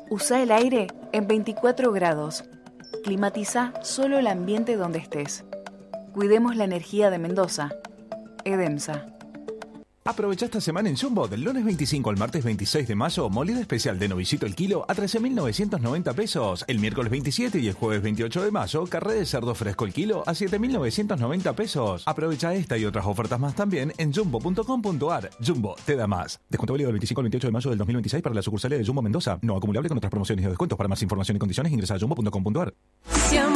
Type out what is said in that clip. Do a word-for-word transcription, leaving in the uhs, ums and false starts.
Usa el aire en veinticuatro grados. Climatiza solo el ambiente donde estés. Cuidemos la energía de Mendoza. EDEMSA. Aprovecha esta semana en Jumbo, del lunes veinticinco al martes veintiséis de mayo, molida especial de novillito el kilo a trece mil novecientos noventa pesos. El miércoles veintisiete y el jueves veintiocho de mayo, carré de cerdo fresco el kilo a siete mil novecientos noventa pesos. Aprovecha esta y otras ofertas más también en jumbo punto com punto ar. Jumbo, te da más. Descuento válido del veinticinco al veintiocho de mayo del dos mil veintiséis para las sucursales de Jumbo Mendoza. No acumulable con otras promociones y descuentos. Para más información y condiciones ingresa a jumbo punto com punto ar.